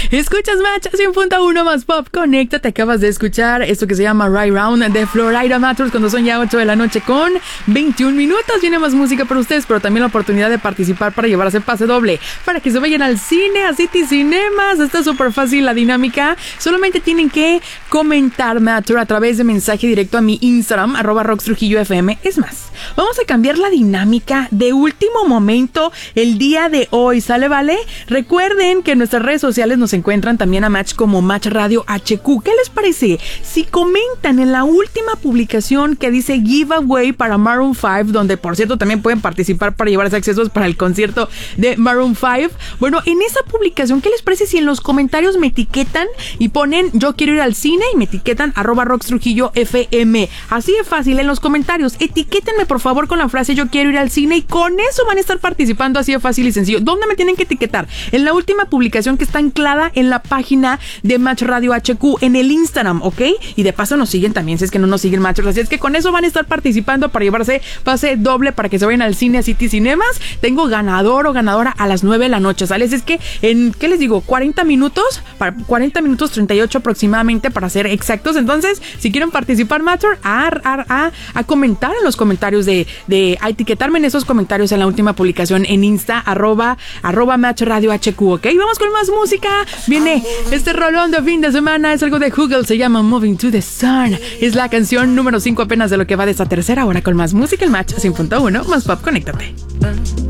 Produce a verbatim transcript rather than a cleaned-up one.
Escuchas Match cien punto uno más Pop. Conéctate. Acabas de escuchar esto que se llama Right Round de Florida Matters cuando son ya ocho de la noche con veintiún minutos. Viene más música para ustedes, pero también la oportunidad de participar para llevarse pase doble para que se vayan al cine, a City Cinemas. Está súper fácil la dinámica. Solamente tienen que comentar Matter a través de mensaje directo a mi Instagram, arroba Rox Trujillo F M. Es más, vamos a cambiar la dinámica de último momento el día de hoy, ¿sale, vale? Recuerden que en nuestras redes sociales nos encuentran también a Match como Match Radio H Q. ¿Qué les parece? Si comentan en la última publicación que dice Giveaway para Maroon cinco, donde por cierto también pueden participar para llevarse accesos para el concierto de Maroon cinco. Bueno, en esa publicación, ¿qué les parece si en los comentarios me etiquetan y ponen yo quiero ir al cine y me etiquetan arroba Rox Trujillo F M? Así de fácil, en los comentarios, etiquétenme por favor con la frase yo quiero ir al cine y con eso van a estar participando así de fácil y sencillo. ¿Dónde me tienen que etiquetar? En la última publicación que está anclada en la página de Match Radio H Q, en el Instagram, ¿ok? Y de paso nos siguen también, si es que no nos siguen Match, así es que con eso van a estar participando para llevarse pase doble para que se vayan al cine a City Cinemas. Tengo ganador o ganadora a las nueve de la noche, ¿sale? Es que en, ¿qué les digo? cuarenta minutos, para cuarenta minutos treinta y ocho aproximadamente para ser exactos. Entonces, si quieren participar, Matter, a, a, a, a comentar en los comentarios de, de, a etiquetarme en esos comentarios en la última publicación en Insta, arroba, arroba Match Radio H Q, ¿ok? Vamos con más música. Viene este rolón de fin de semana, es algo de Google, se llama Moving to the Sun. Es la canción número cinco apenas de lo que va de esta tercera hora con más música, el Match cien punto uno más Pop, conéctate.